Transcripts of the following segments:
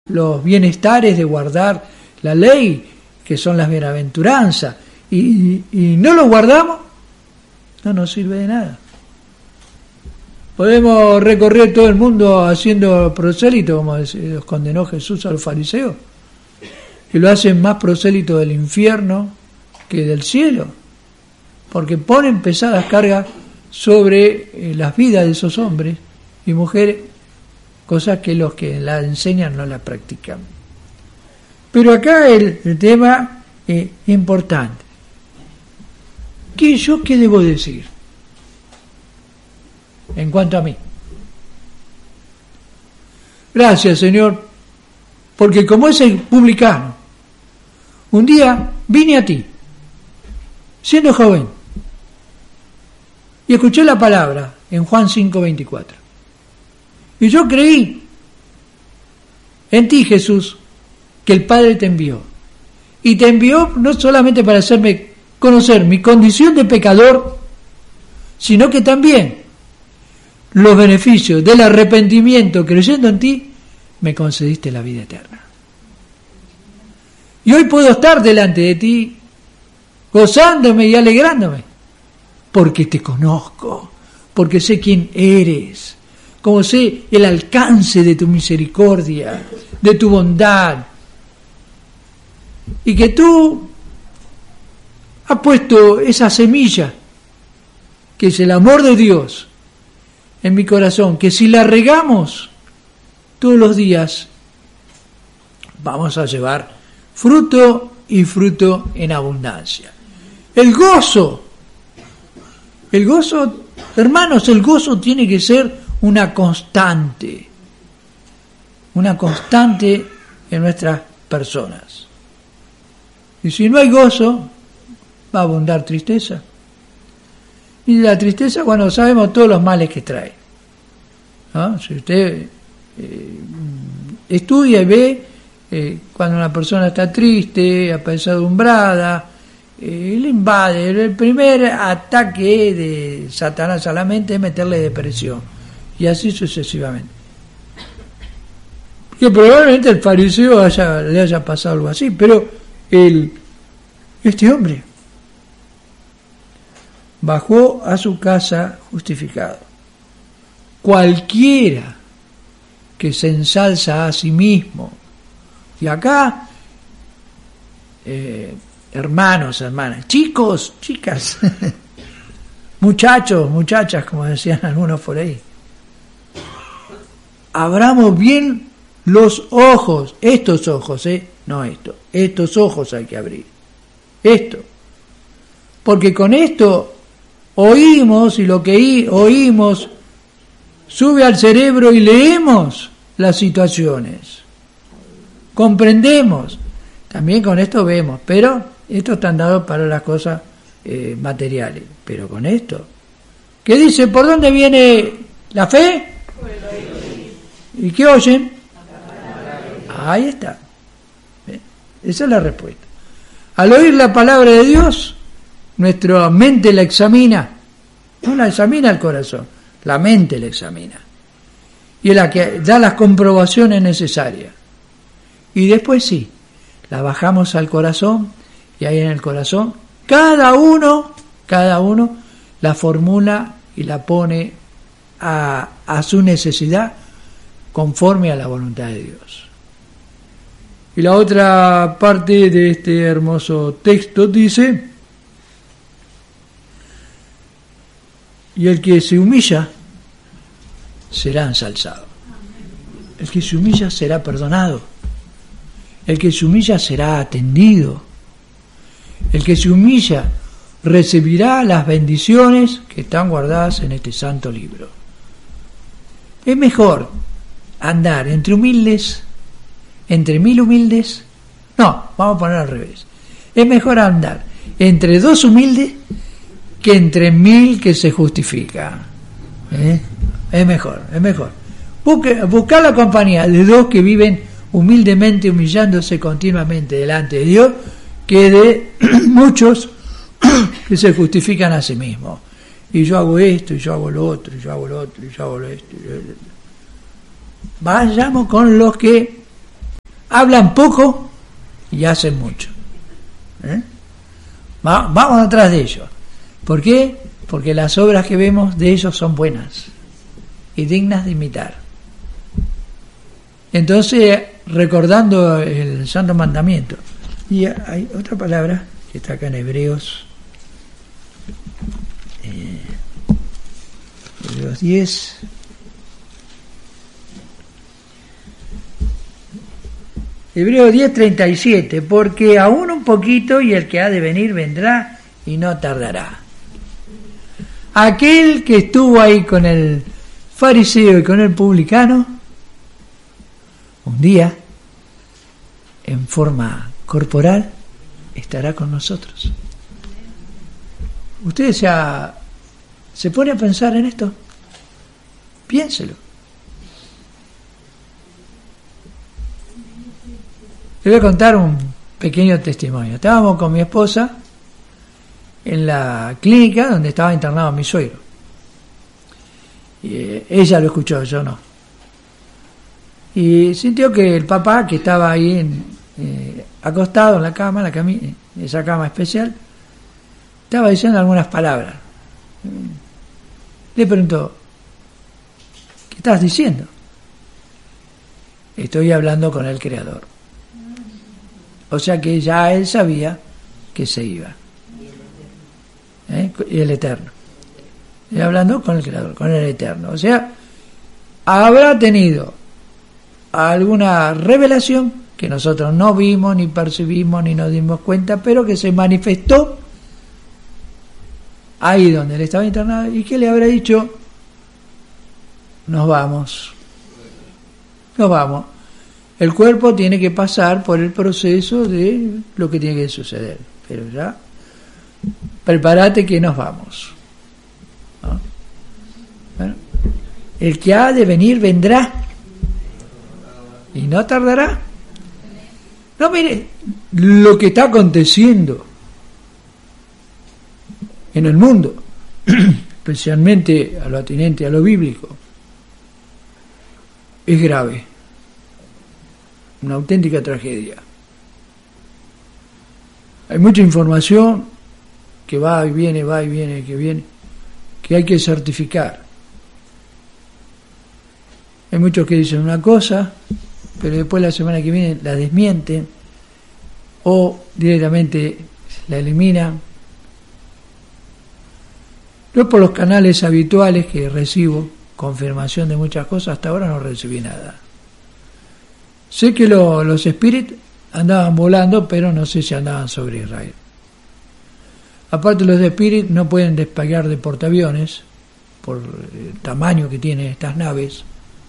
los bienestares de guardar la ley, que son las bienaventuranzas, y no lo guardamos, no nos sirve de nada. Podemos recorrer todo el mundo haciendo prosélito, como los condenó Jesús a los fariseos, que lo hacen más prosélito del infierno que del cielo, porque ponen pesadas cargas sobre las vidas de esos hombres y mujeres, cosas que los que la enseñan no la practican. Pero acá el tema es importante. ¿Qué debo decir en cuanto a mí? Gracias, Señor, porque como ese publicano, un día vine a ti, siendo joven, y escuché la palabra en Juan 5:24. Y yo creí en ti, Jesús, que el Padre te envió. Y te envió no solamente para hacerme conocer mi condición de pecador, sino que también los beneficios del arrepentimiento creyendo en ti, me concediste la vida eterna. Y hoy puedo estar delante de ti, gozándome y alegrándome, porque te conozco, porque sé quién eres, como sé el alcance de tu misericordia, de tu bondad, y que tú has puesto esa semilla, que es el amor de Dios, en mi corazón, que si la regamos todos los días, vamos a llevar fruto y fruto en abundancia. El gozo, hermanos, el gozo tiene que ser una constante en nuestras personas. Y si no hay gozo, va a abundar tristeza. Y la tristeza, cuando sabemos todos los males que trae, ¿no? Si usted estudia y ve, cuando una persona está triste, apesadumbrada, le invade. El primer ataque de Satanás a la mente es meterle depresión, y así sucesivamente. Que probablemente el fariseo le haya pasado algo así, pero este hombre bajó a su casa justificado. Cualquiera que se ensalza a sí mismo, y acá, hermanos, hermanas, chicos, chicas, muchachos, muchachas, como decían algunos por ahí, abramos bien los ojos, estos ojos, no esto, estos ojos hay que abrir, esto, porque con esto oímos, y lo que oímos sube al cerebro y leemos las situaciones, comprendemos, también con esto vemos, pero esto está dado para las cosas materiales, pero con esto, ¿qué dice? ¿Por dónde viene la fe? ¿Y qué oyen? Ahí está. Esa es la respuesta. Al oír la palabra de Dios, nuestra mente la examina, no la examina el corazón, la mente la examina, y es la que da las comprobaciones necesarias, y después sí, la bajamos al corazón, y ahí en el corazón cada uno la formula y la pone a su necesidad, conforme a la voluntad de Dios. Y la otra parte de este hermoso texto dice: y el que se humilla será ensalzado. El que se humilla será perdonado. El que se humilla será atendido. El que se humilla recibirá las bendiciones que están guardadas en este santo libro. Es mejor andar entre humildes, entre 1000 humildes. No, vamos a poner al revés. Es mejor andar entre 2 humildes que entre 1000 que se justifican. Es mejor. Buscar la compañía de 2 que viven humildemente, humillándose continuamente delante de Dios, que de muchos que se justifican a sí mismos. Y yo hago esto, y yo hago lo otro, y yo hago lo otro, y yo hago esto. Vayamos con los que hablan poco y hacen mucho. Vamos atrás de ellos. ¿Por qué? Porque las obras que vemos de ellos son buenas y dignas de imitar. Entonces, recordando el Santo Mandamiento. Y hay otra palabra que está acá en Hebreos 10. Hebreos 10:37, porque aún un poquito y el que ha de venir vendrá y no tardará. Aquel que estuvo ahí con el fariseo y con el publicano, un día, en forma corporal, estará con nosotros. ¿Usted se pone a pensar en esto? Piénselo. Le voy a contar un pequeño testimonio. Estábamos con mi esposa en la clínica donde estaba internado mi suegro. Y ella lo escuchó, yo no. Y sintió que el papá, que estaba ahí acostado en la cama, esa cama especial, estaba diciendo algunas palabras. Le preguntó, ¿qué estás diciendo? Estoy hablando con el Creador. O sea que ya él sabía que se iba. Y el Eterno. Y hablando con el Creador, con el Eterno. O sea, habrá tenido alguna revelación que nosotros no vimos, ni percibimos, ni nos dimos cuenta, pero que se manifestó ahí donde él estaba internado, y que le habrá dicho, nos vamos. El cuerpo tiene que pasar por el proceso de lo que tiene que suceder, pero ya prepárate que nos vamos. ¿No? Bueno, el que ha de venir vendrá y no tardará. No, mire lo que está aconteciendo en el mundo, especialmente a lo atinente a lo bíblico, es grave. Una auténtica tragedia. Hay mucha información que va y viene, que hay que certificar. Hay muchos que dicen una cosa, pero después la semana que viene la desmienten o directamente la eliminan. Yo por los canales habituales que recibo confirmación de muchas cosas, hasta ahora no recibí nada. Sé que los espíritus andaban volando, pero no sé si andaban sobre Israel. Aparte, los espíritus no pueden despegar de portaaviones por el tamaño que tienen estas naves,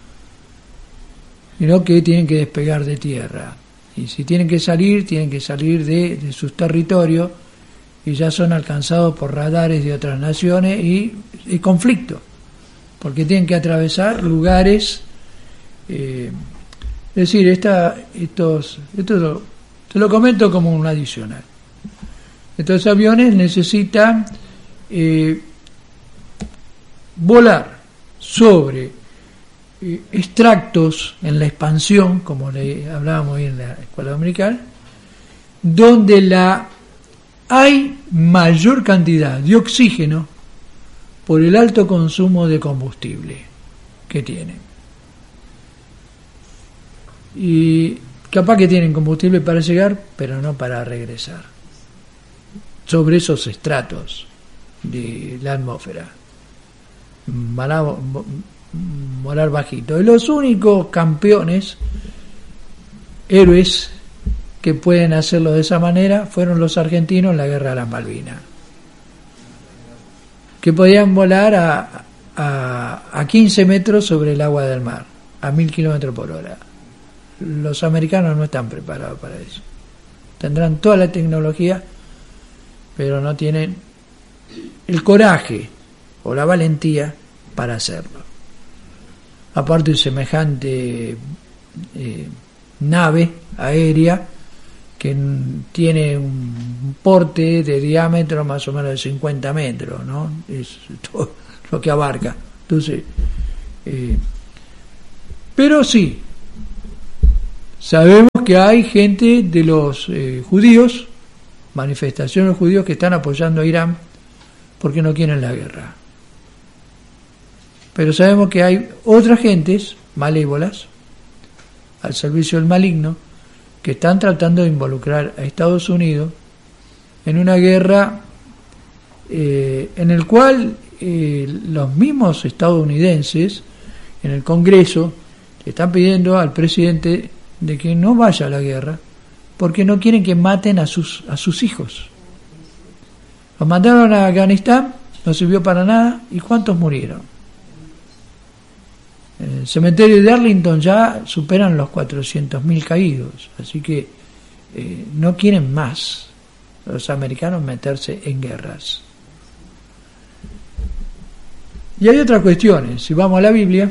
sino que tienen que despegar de tierra. Y si tienen que salir de sus territorios, y ya son alcanzados por radares de otras naciones y conflicto, porque tienen que atravesar lugares. Es decir, esto te lo comento como un adicional. Estos aviones necesitan volar sobre extractos en la expansión, como le hablábamos hoy en la escuela dominical, donde hay mayor cantidad de oxígeno por el alto consumo de combustible que tienen. Y capaz que tienen combustible para llegar, pero no para regresar. Sobre esos estratos de la atmósfera. Van a volar bajito. Y los únicos campeones, héroes, que pueden hacerlo de esa manera, fueron los argentinos en la Guerra de las Malvinas. Que podían volar a 15 metros sobre el agua del mar, a 1000 kilómetros por hora. Los americanos no están preparados para eso. Tendrán toda la tecnología, pero no tienen el coraje o la valentía para hacerlo. Aparte de semejante nave aérea que tiene un porte de diámetro más o menos de 50 metros, ¿no? Es todo lo que abarca. Entonces, pero sí, Sabemos que hay gente de los judíos, manifestaciones judíos que están apoyando a Irán porque no quieren la guerra. Pero sabemos que hay otras gentes malévolas al servicio del maligno que están tratando de involucrar a Estados Unidos en una guerra en el cual los mismos estadounidenses en el Congreso le están pidiendo al presidente de que no vaya a la guerra porque no quieren que maten a sus hijos. Los mandaron a Afganistán, no sirvió para nada, ¿y cuántos murieron? El cementerio de Arlington ya superan los 400.000 caídos, así que no quieren más los americanos meterse en guerras. Y hay otras cuestiones, si vamos a la Biblia,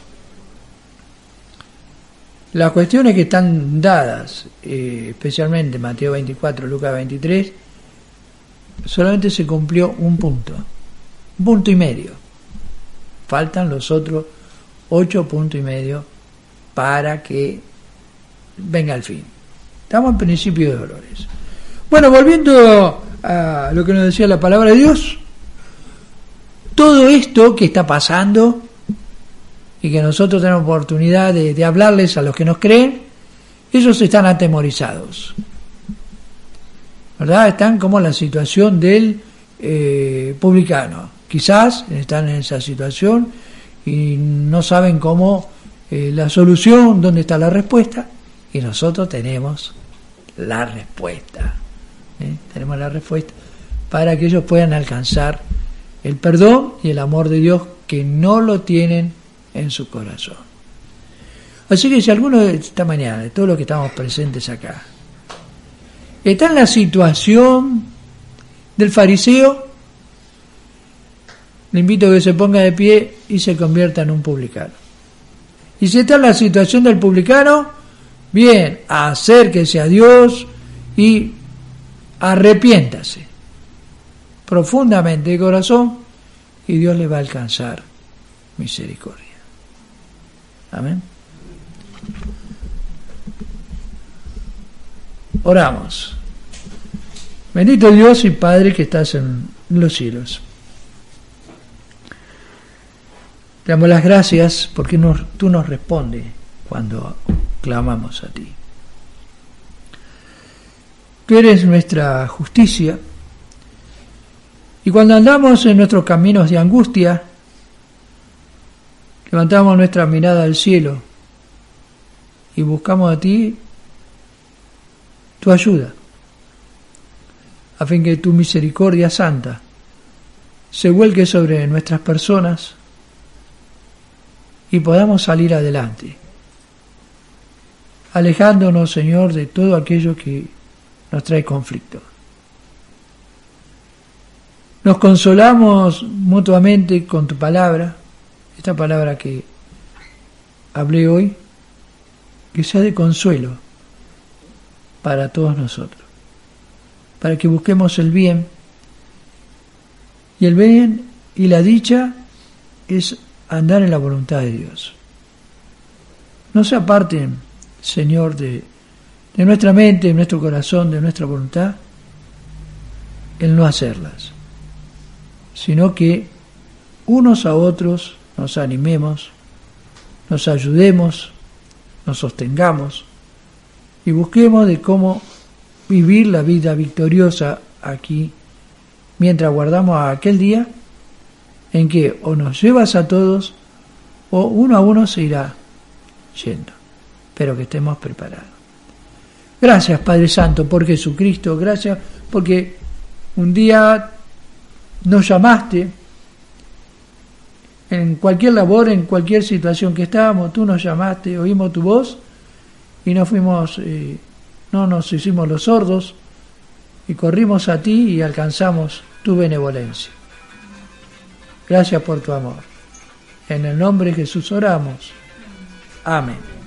las cuestiones que están dadas, especialmente Mateo 24, Lucas 23, solamente se cumplió un punto y medio. Faltan los otros 8 puntos y medio para que venga el fin. Estamos en principio de dolores. Bueno, volviendo a lo que nos decía la palabra de Dios, todo esto que está pasando y que nosotros tenemos oportunidad de hablarles a los que nos creen, ellos están atemorizados, ¿verdad? Están como en la situación del publicano. Quizás están en esa situación y no saben cómo la solución, dónde está la respuesta, y nosotros tenemos la respuesta. Tenemos la respuesta para que ellos puedan alcanzar el perdón y el amor de Dios que no lo tienen en su corazón. Así que si alguno de esta mañana, de todos los que estamos presentes acá, está en la situación del fariseo, le invito a que se ponga de pie y se convierta en un publicano. Y si está en la situación del publicano, bien, acérquese a Dios y arrepiéntase profundamente de corazón y Dios le va a alcanzar misericordia. Amén. Oramos. Bendito Dios y Padre que estás en los cielos. Te damos las gracias porque tú nos respondes cuando clamamos a ti. Tú eres nuestra justicia y cuando andamos en nuestros caminos de angustia, levantamos nuestra mirada al cielo y buscamos a ti tu ayuda, a fin que tu misericordia santa se vuelque sobre nuestras personas y podamos salir adelante, alejándonos, Señor, de todo aquello que nos trae conflicto. Nos consolamos mutuamente con tu palabra, esta palabra que hablé hoy, que sea de consuelo para todos nosotros, para que busquemos el bien, y el bien y la dicha es andar en la voluntad de Dios. No se aparten, Señor, de nuestra mente, de nuestro corazón, de nuestra voluntad, el no hacerlas, sino que unos a otros nos animemos, nos ayudemos, nos sostengamos y busquemos de cómo vivir la vida victoriosa aquí, mientras guardamos a aquel día en que o nos llevas a todos o uno a uno se irá yendo, pero que estemos preparados. Gracias, Padre Santo, por Jesucristo, gracias porque un día nos llamaste en cualquier labor, en cualquier situación que estábamos, tú nos llamaste, oímos tu voz y no fuimos, no nos hicimos los sordos y corrimos a ti y alcanzamos tu benevolencia. Gracias por tu amor. En el nombre de Jesús oramos. Amén.